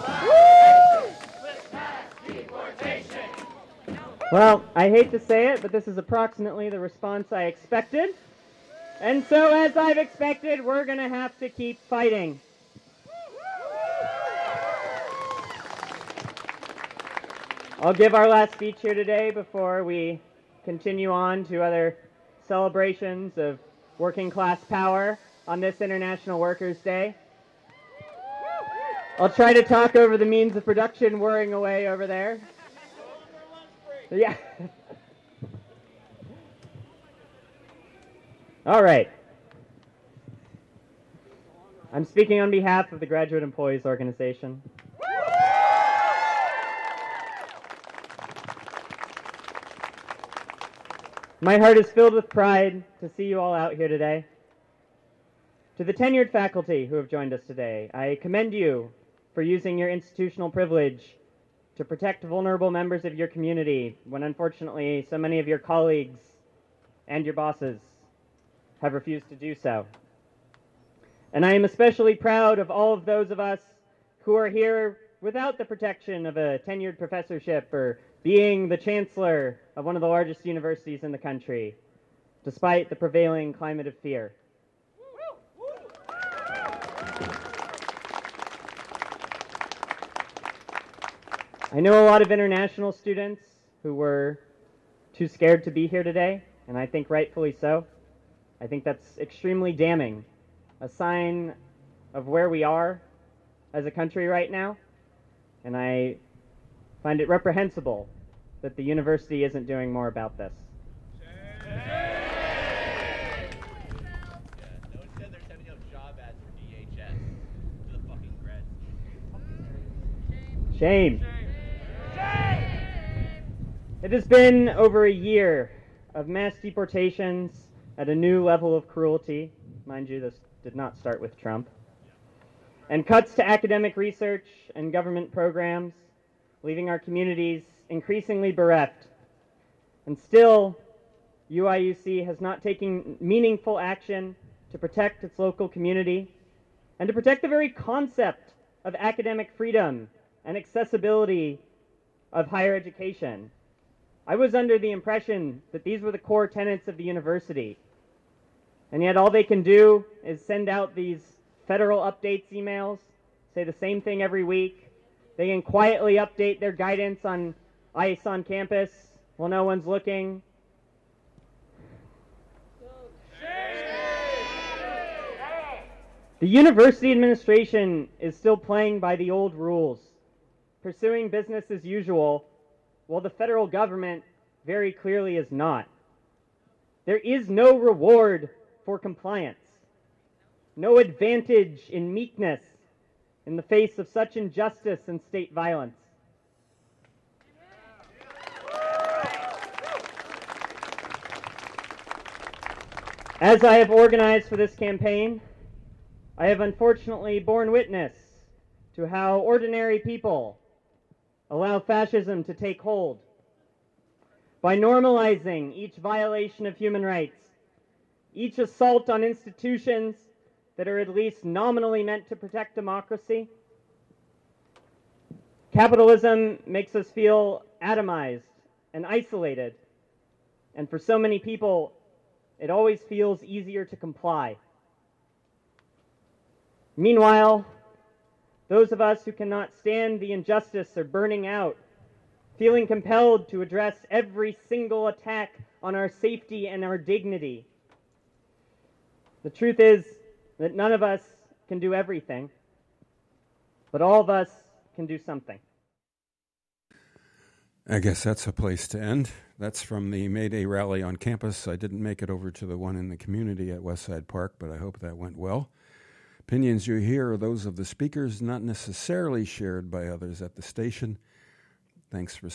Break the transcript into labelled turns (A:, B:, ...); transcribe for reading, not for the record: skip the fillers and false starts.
A: Well, I hate to say it, but this is approximately the response I expected. And so, as I've expected, we're going to have to keep fighting. I'll give our last speech here today before we continue on to other celebrations of working class power on this International Workers' Day. I'll try to talk over the means of production whirring away over there. Yeah. All right. I'm speaking on behalf of the Graduate Employees Organization. My heart is filled with pride to see you all out here today. To the tenured faculty who have joined us today, I commend you for using your institutional privilege to protect vulnerable members of your community when unfortunately so many of your colleagues and your bosses have refused to do so. And I am especially proud of all of those of us who are here without the protection of a tenured professorship or being the chancellor of one of the largest universities in the country, despite the prevailing climate of fear. I know a lot of international students who were too scared to be here today, and I think rightfully so. I think that's extremely damning, a sign of where we are as a country right now, and I find it reprehensible that the university isn't doing more about this.
B: No one said they're sending out job ads for DHS to the fucking grads.
A: Shame. It has been over a year of mass deportations at a new level of cruelty. Mind you, this did not start with Trump. And cuts to academic research and government programs, leaving our communities increasingly bereft. And still, UIUC has not taken meaningful action to protect its local community and to protect the very concept of academic freedom and accessibility of higher education. I was under the impression that these were the core tenets of the university. And yet all they can do is send out these federal updates emails, say the same thing every week. They can quietly update their guidance on ICE on campus while no one's looking. The university administration is still playing by the old rules, pursuing business as usual, while the federal government very clearly is not. There is no reward for compliance, no advantage in meekness in the face of such injustice and state violence. As I have organized for this campaign, I have unfortunately borne witness to how ordinary people allow fascism to take hold by normalizing each violation of human rights, each assault on institutions that are at least nominally meant to protect democracy. Capitalism makes us feel atomized and isolated, and for so many people, it always feels easier to comply. Meanwhile, those of us who cannot stand the injustice are burning out, feeling compelled to address every single attack on our safety and our dignity. The truth is that none of us can do everything, but all of us can do something.
C: I guess that's a place to end. That's from the May Day rally on campus. I didn't make it over to the one in the community at Westside Park, but I hope that went well. Opinions you hear are those of the speakers, not necessarily shared by others at the station. Thanks for